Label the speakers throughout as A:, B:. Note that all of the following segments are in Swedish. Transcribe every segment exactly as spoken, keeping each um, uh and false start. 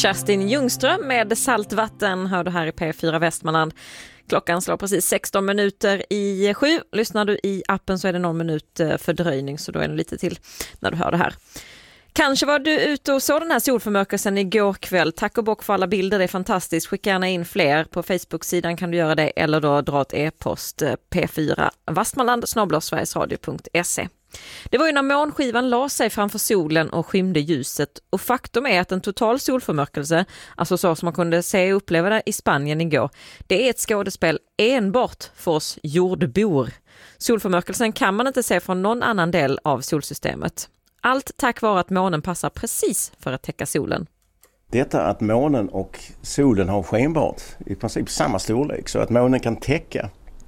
A: Kerstin Ljungström med Saltvatten hör du här i P fyra Västmanland. Klockan slår precis sexton minuter i sju. Lyssnar du i appen så är det någon minut fördröjning, så då är det lite till när du hör det här. Kanske var du ute och såg den här solförmörkelsen igår kväll. Tack och bock för alla bilder, det är fantastiskt. Skicka gärna in fler. På Facebook-sidan kan du göra det, eller då dra ett e-post p fyra vastmanland snabel-a sverigesradio punkt se. Det var ju när månskivan la sig framför solen och skymde ljuset, och faktum är att en total solförmörkelse, alltså så som man kunde se och uppleva det i Spanien igår, det är ett skådespel enbart för oss jordbor. Solförmörkelsen kan man inte se från någon annan del av solsystemet. Allt tack vare att månen passar precis för att täcka solen.
B: Detta att månen och solen har skenbart i princip samma storlek, så att månen kan täcka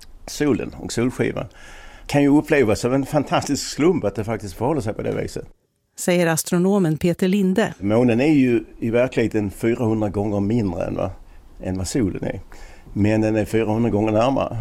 B: solen och solskivan, kan ju upplevas som en fantastisk slump att det faktiskt förhåller sig på det viset.
C: Säger astronomen Peter Linde.
B: Månen är ju i verkligheten fyrahundra gånger mindre än vad, än vad solen är. Men den är fyrahundra gånger närmare.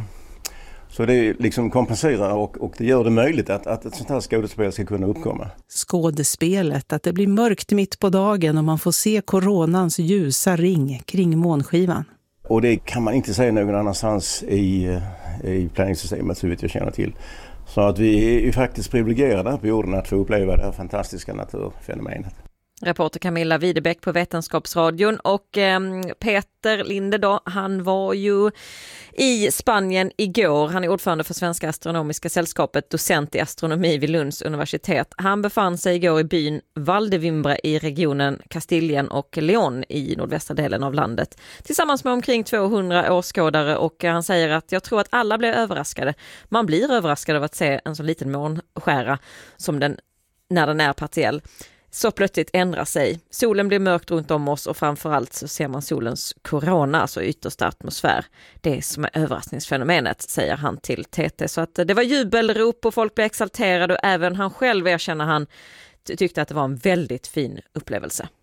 B: Så det liksom kompenserar och, och det gör det möjligt att, att ett sånt här skådespel ska kunna uppkomma.
C: Skådespelet, att det blir mörkt mitt på dagen och man får se coronans ljusa ring kring månskivan.
B: Och det kan man inte säga någon annanstans i, i planeringssystemet, så vitt jag känner till. Så att vi är ju faktiskt privilegierade på jorden att få uppleva det här fantastiska naturfenomenet.
A: Reporter Camilla Widebeck på Vetenskapsradion. Och eh, Peter Linde då, han var ju i Spanien igår. Han är ordförande för Svenska astronomiska sällskapet, docent i astronomi vid Lunds universitet. Han befann sig igår i byn Valdevimbre i regionen Kastilien och León i nordvästra delen av landet, tillsammans med omkring tvåhundra åskådare, och han säger att jag tror att alla blir överraskade. Man blir överraskad av att se en så liten månskära som den när den är partiell. Så plötsligt ändrar sig. Solen blir mörkt runt om oss, och framförallt så ser man solens korona, alltså yttersta atmosfär. Det är som är överraskningsfenomenet, säger han till T T. Så att det var jubelrop och folk blev exalterade, och även han själv, erkänner han, tyckte att det var en väldigt fin upplevelse.